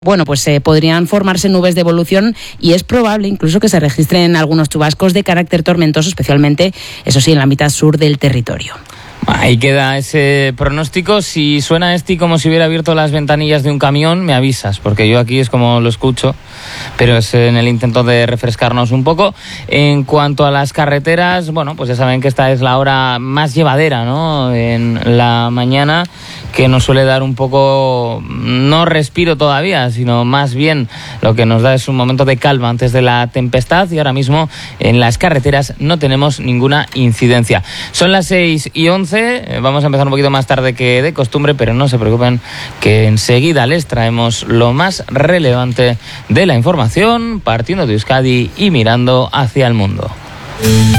Bueno, pues podrían formarse nubes de evolución y es probable incluso que se registren algunos chubascos de carácter tormentoso, especialmente, eso sí, en la mitad sur del territorio. Ahí queda ese pronóstico. Si suena como si hubiera abierto las ventanillas de un camión, me avisas, porque yo aquí es como lo escucho, pero es en el intento de refrescarnos un poco. En cuanto a las carreteras, bueno, pues ya saben que esta es la hora más llevadera, ¿no?, en la mañana, que nos suele dar un poco, no respiro todavía, sino más bien lo que nos da es un momento de calma antes de la tempestad, y ahora mismo en las carreteras no tenemos ninguna incidencia. Son las 6:11. Vamos a empezar un poquito más tarde que de costumbre, pero no se preocupen que enseguida les traemos lo más relevante de la información, partiendo de Euskadi y mirando hacia el mundo.